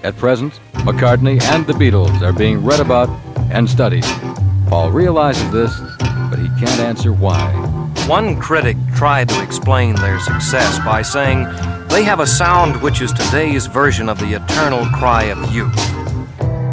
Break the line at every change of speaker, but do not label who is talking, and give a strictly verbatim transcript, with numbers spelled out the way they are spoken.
At present, McCartney and the Beatles are being read about and studied. Paul realizes this, but he can't answer why.
One critic tried to explain their success by saying they have a sound which is today's version of the eternal cry of youth.